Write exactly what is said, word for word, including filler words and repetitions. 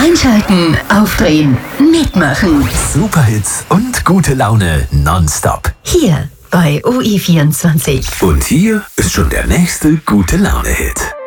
Einschalten, aufdrehen, mitmachen. Superhits und gute Laune nonstop. Hier bei O I vierundzwanzig. Und hier ist schon der nächste gute Laune-Hit.